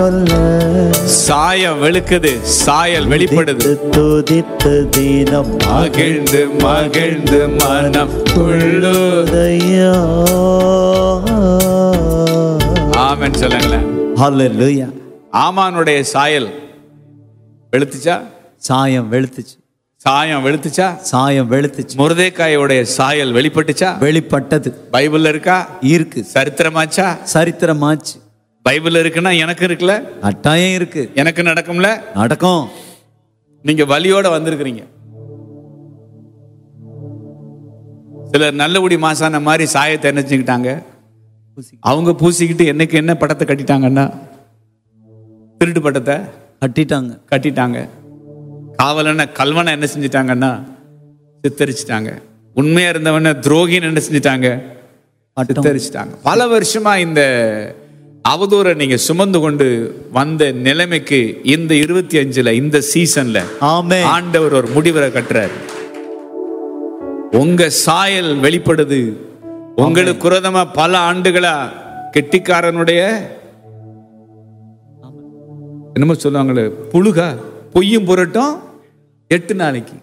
சாயம் வெளுக்குது, சாயல் வெளிப்படுது. துதித்து தினம் மகிழ்ந்து மகிழ்ந்து மனம் துள்ளுதையா. ஆமென் சொல்லுங்களேன். ஹல்லேலூயா. ஆமானுடைய சாயல் வெளுத்துச்சா? சாயம் வெளுத்துச்சு. சாயம் வெளுத்துச்சா? சாயம் வெளுத்துச்சு. மொர்தெகாயோடைய சாயல் வெளிப்பட்டுச்சா? வெளிப்பட்டது. பைபிள்ல இருக்கா? இருக்கு. சரித்திரமாச்சா? சரித்திரமாச்சு. பைபிள் இருக்குன்னா எனக்கு இருக்குல்ல, கட்டாயம் இருக்கு. எனக்கு நடக்கும்ல, நடக்கும். நீங்க வலியோட வந்திருக்கிறீங்க. சிலர் நல்லபடி மாசான மாதிரி சாயத்தை என்ன செஞ்சுக்கிட்டாங்க, அவங்க பூசிக்கிட்டு என்னைக்கு என்ன படத்தை கட்டிட்டாங்கன்னா, திருட்டு படத்தை கட்டிட்டாங்க. காவலனை கல்வனை என்ன செஞ்சிட்டாங்கன்னா சித்தரிச்சிட்டாங்க. உண்மையா இருந்தவன துரோகின்னு என்ன செஞ்சிட்டாங்க, சித்தரிச்சிட்டாங்க. பல வருஷமா இந்த அவதூறை நீங்க சுமந்து கொண்டு வந்த நிலைமைக்கு இந்த 25 இந்த சீசன்ல ஆண்டவர் ஒரு முடிவரை கட்டுறாரு. உங்க சாயல் வெளிப்படுது. உங்களுக்கு குரதமா பல ஆண்டுகளா கெட்டிக்காரனுடைய என்னமோ சொல்லுவாங்களே புழுகா, பொய்யும் புரட்டும் 8 நாளைக்கு.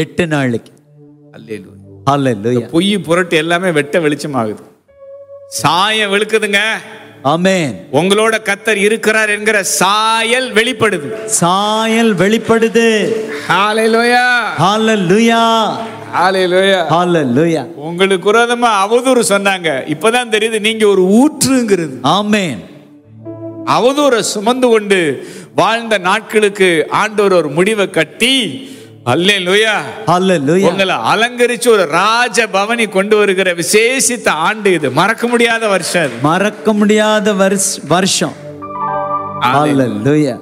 அல்லேலூயா. பொய் புரட்டு எல்லாமே வெட்ட வெளிச்சமாகுது. சாயம் வெளுக்குதுங்க. ஆமென். உங்களோட கர்த்தர் இருக்கிறார் என்கிற சாயல் வெளிப்படுது. சாயல் வெளிப்படுது. ஹல்லேலூயா. ஹல்லேலூயா. ஹல்லேலூயா. ஹல்லேலூயா. உங்களுக்கு விரோதமா அவதூறு சொன்னாங்க. இப்பதான் தெரியுது நீங்க ஒரு ஊற்றுங்கிறது. ஆமென். அவதூறை சுமந்து கொண்டு வாழ்ந்த நாட்களுக்கு ஆண்டவர் ஒரு முடிவை கட்டி அல்லேலூயா ஹல்லேலூயா உங்களை அலங்கரிச்சு ஒரு ராஜ பவனி கொண்டு வருகிற விசேஷித்த ஆண்டு இது. மறக்க முடியாத வருஷம். மறக்க முடியாத வருஷம். ஹல்லேலூயா.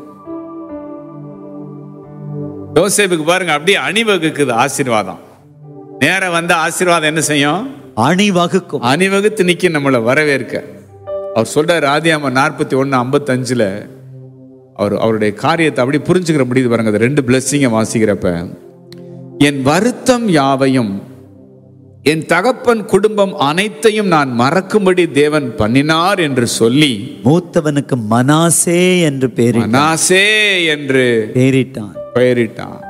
யோசேப்புக்கு பாருங்க, அப்படியே அணிவகுக்குது ஆசீர்வாதம். நேர வந்த ஆசீர்வாதம் என்ன செய்யும்? அணிவகுக்கும். அணிவகுத்து நிக்க நம்மளை வரவேற்க. அவர் சொல்றாரு ஆதியாகமம் 41:55 அவருடைய காரியத்தை அப்படி புரிஞ்சுக்கிற முடியுது பாருங்க. அது 2 பிளெஸிங்கை வாசிக்கிறப்ப, என் வருத்தம் யாவையும் என் தகப்பன் குடும்பம் அனைத்தையும் நான் மறக்கும்படி தேவன் பண்ணினார் என்று சொல்லி மூத்தவனுக்கு மனாசே என்று பெயரிட்டான்.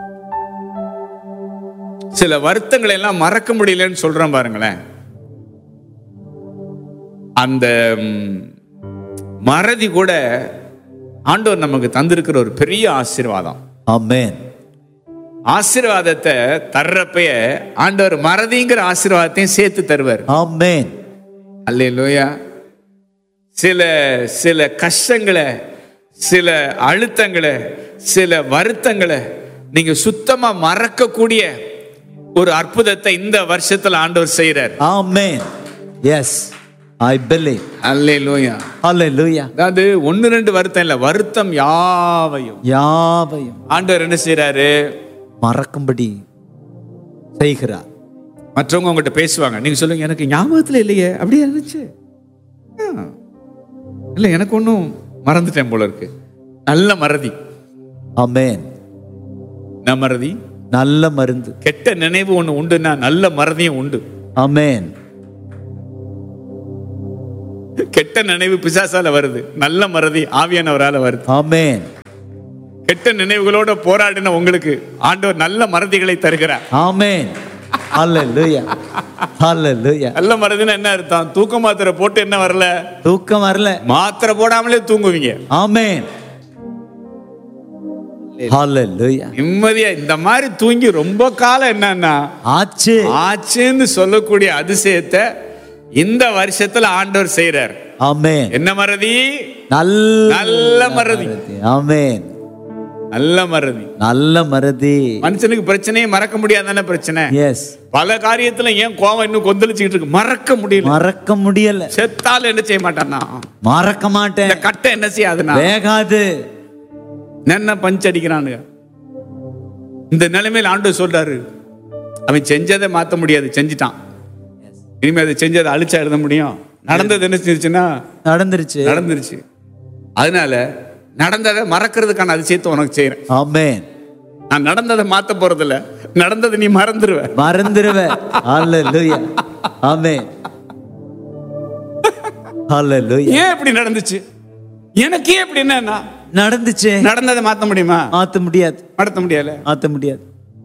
சில வருத்தங்களை எல்லாம் மறக்க முடியலன்னு சொல்றேன் பாருங்களேன். அந்த மறதி கூட ஆண்டவர் நமக்கு தந்திருக்கிற ஒரு பெரிய ஆசீர்வாதம். ஆமென். ஆசீர்வாதத்தை தர்றப்பய ஆண்டவர் மறதிங்கிற ஆசீர்வாதத்தையும் சேர்த்து தருவார். ஆமென். அல்லேலூயா. சில கஷ்டங்களை, சில அழுத்தங்களை, சில வருத்தங்களை நீங்க சுத்தமா மறக்கக்கூடிய ஒரு அற்புதத்தை இந்த வருஷத்துல ஆண்டவர் செய்றார். ஆமென். S, I believe. அல்லேலூயா. ஹல்லேலூயா. அதாவது 1-2 வருத்தம் இல்ல, வருத்தம் யாவையும் ஆண்டவர் என்ன செய்றாரு? மறக்கும்படி செய்கிறார். மற்றவங்க உங்ககிட்ட பேசுவாங்க, நீங்க சொல்லுங்க எனக்கு ஞாபகத்துல இல்லையே, அப்படியே இருந்துச்சு, இல்ல எனக்கு ஒன்னும் மறந்துட்டேன் போல இருக்கு. நல்ல மறதி. ஆமென். மறதி நல்ல மருந்து. கெட்ட நினைவு ஒண்ணு உண்டுன்னா நல்ல மறதியும் உண்டு. ஆமென். கெட்ட நினைவு பிசாசால வருது, நல்ல மறதி ஆவியானவரால வருது. ஆமென். கெட்ட நினைவுகளோட போராடின உங்களுக்கு ஆண்டவர் நல்ல மறதிகளை தருகிறார். ஆமென். ஹல்லேலூயா. ஹல்லேலூயா. நல்ல மறதினா என்ன அர்த்தம்? தூக்க மாத்திரை போட்டு என்ன வரல? தூக்கம் வரல. மாத்திரை போடாமலே தூங்குவீங்க. ஆமென். ஹல்லேலூயா. நிம்மதியா இந்த மாதிரி தூங்கி ரொம்ப காலம் என்னன்னா ஆச்சுன்னு சொல்லக்கூடிய அதிசயத்தை இந்த வருஷத்துல ஆண்டவர் செய்றார். ஆமென். என்ன மறதி? நல்ல மறதி. ஆமென். நல்ல மறதி. மனுஷனுக்கு பிரச்சனையே மறக்க முடியாதான பிரச்சனை. எஸ். பல காரியத்துல ஏன் கோவம் இன்னும் கொந்தளிச்சுட்டு இருக்கு? மறக்க முடியல. செத்தால என்ன செய்ய மாட்டானா? மறக்க மாட்டேன். கட்டை என்ன செய்யாதுன்னா வேகாது. என்ன பஞ்ச் அடிக்கிறானுங்க. இந்த நிலைமையில ஆண்டவர் சொல்றாரு, அவன் செஞ்சதை மாத்த முடியாது, செஞ்சிட்டான். இனிமே அதை செஞ்சதை அழிச்சா எழுத முடியும்? நடந்தது என்ன செஞ்சுச்சுன்னா நடந்துருச்சு. அதனால நடந்ததை மறக்கிறதுக்கான அதிசயத்தை உனக்கு செய்யறேன். ஆமென். நான் நடந்ததை மாத்த போறதில்ல, நடந்ததை நீ மறந்துருவ. ஹல்லேலூயா. ஆமென். ஹல்லேலூயா. ஏன் இப்படி நடந்துச்சு? எனக்கு ஏன் இப்படி? என்ன நடந்துச்சு. நடந்ததை மாத்த முடியுமா? மாத்த முடியாது. மாத்த முடியல. மாத்த முடியாது.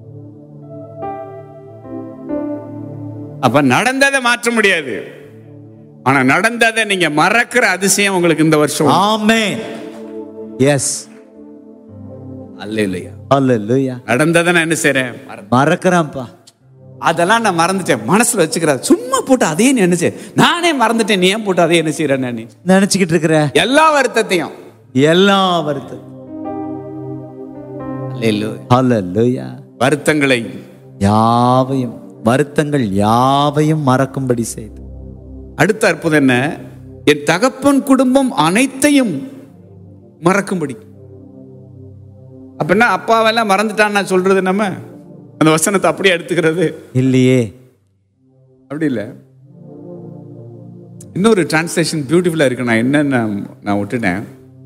அப்ப நடந்ததை மாற்ற முடியாது. ஆனா நடந்ததை நீங்க மறக்கிற அதிசயம் உங்களுக்கு இந்த வருஷம். ஆமென். எஸ். அல்லேலூயா. அல்லேலூயா. நடந்ததை நான் என்ன செய்றேன்? மறக்கறான்ப்பா. அதெல்லாம் நான் மறந்துட்டேன். மனசுல வச்சுக்கிறேன். சும்மா போட்டு அதே நீ என்ன செய்ய? நானே மறந்துட்டேன். நீ ஏன் போட்டு அதே என்ன செய்யறேன்னு நீ நினைச்சுக்கிட்டு இருக்கிற எல்லா வருத்தத்தையும். எல்லா வருத்தம். அல்லேலூயா. அல்லேலூயா. வருத்தங்களை யாவையும், வருத்தங்கள் யாவையும் மறக்கும்படி செய்து. அடுத்த அற்புதம் என்ன? என் தகப்பன் குடும்பம் அனைத்தையும் மறக்கும்படி. அப்படின்னா அப்பாவெல்லாம் மறந்துட்டான்னு நான் சொல்றது நம்ம அந்த வசனத்தை அப்படியே எடுத்துக்கிறது இல்லையே. அப்படி இல்லை. இன்னொரு டிரான்ஸ்லேஷன் பியூட்டிஃபுல்லா இருக்கு. நான் என்னன்னு நான் விட்டுட்டேன்.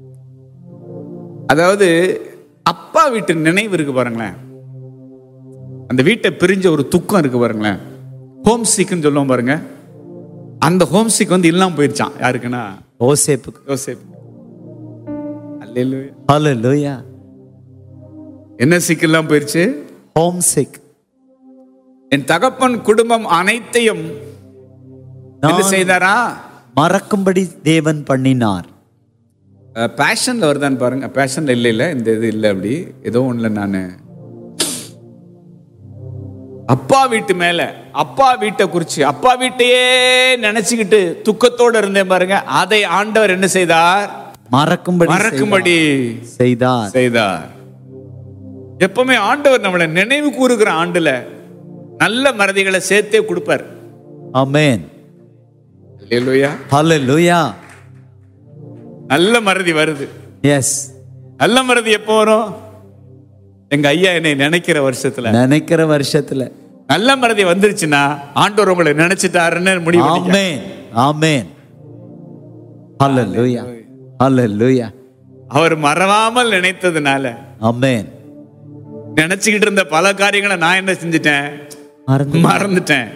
அதாவது அப்பா வீட்டு நினைவு இருக்கு பாருங்களேன். அந்த வீட்டை பிரிஞ்ச ஒரு துக்கம் இருக்கு பாருங்களேன். ஹோம் சீக்குன்னு சொல்லுவோம் பாருங்க. அந்த ஹோம் சீக் வந்து இல்லாம போயிருச்சான். யாருக்குன்னா யோசேப்புக்கு. யோசேப்பு. அல்லேலூயா. அல்லேலூயா. என்ன சீக் எல்லாம் போயிருச்சு? Home sick. என் தகப்பன் குடும்பம் அனைத்தையும் என்ன செய்தாரா? மறக்கும்படி தேவன் பண்ணினார். பேஷன்ல வருதான்னு பாருங்க. பேஷன்ல இல்ல இந்த இது இல்லை. அப்படி ஏதோ ஒண்ணுல நான் அப்பா வீட்டு மேல, அப்பா வீட்டை குறிச்சு, அப்பா வீட்டையே நினைச்சுக்கிட்டு துக்கத்தோட இருந்தேன் பாருங்க. அதை ஆண்டவர் என்ன செய்தார்? மறக்கும்படி செய்தார். எப்பவுமே ஆண்டவர் நம்மளை நினைவு கூறுகிற ஆண்டுல நல்ல மறதிகளை சேர்த்தே கொடுப்பார். ஆமென். அல்லேலூயா. அல்லேலூயா. நல்ல மறதி வருது. எஸ். நல்ல மறதி எப்போ வரும்? எங்க ஐயா என்னை நினைக்கிற வருஷத்துல. நல்ல மறதி வந்துருச்சுன்னா ஆண்டவர் உங்களை நினைச்சிட்டாருன்னு முடிவு. ஆமென். ஆமென். அல்லேலூயா. அல்லேலூயா. அவர் மறவாமல் நினைத்ததுனால. ஆமென். நினைச்சுக்கிட்டு இருந்த பல காரியங்களை நான் என்ன செஞ்சிட்டேன்? மறந்துட்டேன்.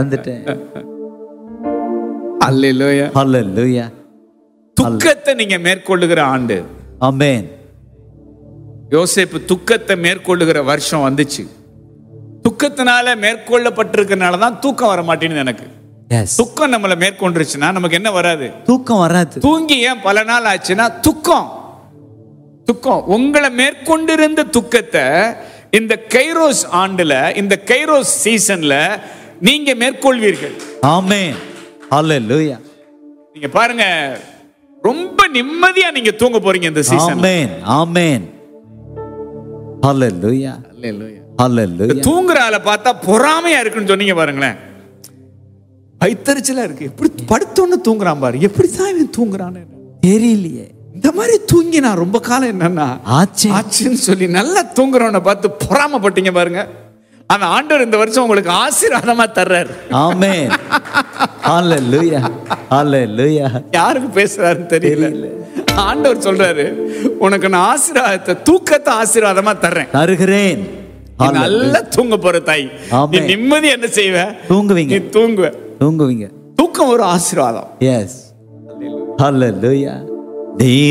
அல்லேலூயா. அல்லேலூயா. துக்கத்தை நீங்க மேற்கொள்ளுகிற ஆண்டு. ஆமென். யோசேப்பு துக்கத்தை மேற்கொள்ளுகிற வருஷம் வந்துச்சு. துக்கத்தினால மேற்கொள்ளப்பட்டிருக்கிறனால தான் தூக்கம் வர மாட்டேங்குது எனக்கு. துக்கம் நம்மளை மேற்கொண்டுருச்சுன்னா நமக்கு என்ன வராது? தூக்கம் வராது. தூங்கி ஏன் பல நாள் ஆச்சுன்னா துக்கம். உங்களை மேற்கொண்டிருந்த துக்கத்தை இந்த கைரோஸ் ஆண்டுல, இந்த கைரோஸ் சீசன்ல நீங்க மேற்கொள்வீர்கள். ஆமென். அல்லேலூயா. நீங்க பாருங்க, ரொம்ப நிம்மதியா நீங்க தூங்க போறீங்க இந்த சீசன். ஆமென். ஆமென். அல்லேலூயா. அல்லேலூயா. தூங்குற ஆளை பார்த்தா பொறாமையா இருக்குன்னு சொன்னீங்க பாருங்களேன். வைத்தறிச்சலா இருக்கு. எப்படி படுத்தோன்னு தூங்குறான் பாரு. எப்படிதான் இவன் தூங்குறான்னு தெரியலையே. இந்த மாதிரி தூங்கி நான் ரொம்ப காலம் என்னன்னா ஆச்சுன்னு சொல்லி நல்லா தூங்குறவனை பார்த்து பொறாமப்பட்டீங்க பாருங்க. ஆனா ஆண்டவர் இந்த வருஷம் உங்களுக்கு ஆசீர்வாதமா தர்றாரு. ஆமென். அல்லேலூயா. அல்லேலூயா. யாருக்கு பேசுறாருன்னு தெரியல. ஆண்டவர் சொல்றாரு, உனக்கு நான் ஆசீர்வாதத்தை, தூக்கத்தை ஆசீர்வாதமா தருகிறேன். நல்லா தூங்க போற தாய். நீ நிம்மதி என்ன செய்வ? தூங்குவீங்க. தூங்குவீங்க. தூக்கம் ஒரு ஆசீர்வாதம். எஸ். அல்லேலூயா.